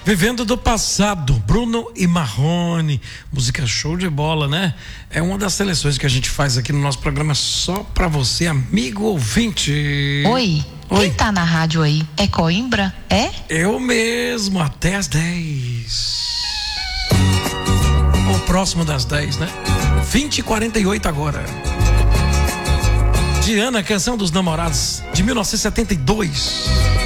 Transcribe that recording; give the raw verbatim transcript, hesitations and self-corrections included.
Vivendo do Passado, Bruno e Marrone, música show de bola, né? É uma das seleções que a gente faz aqui no nosso programa só pra você, amigo ouvinte. Oi, Oi. Quem tá na rádio aí? É Coimbra? É? Eu mesmo, até às dez. Ou próximo das dez, né? vinte e quarenta e oito agora. Diana, Canção dos Namorados, de mil novecentos e setenta e dois.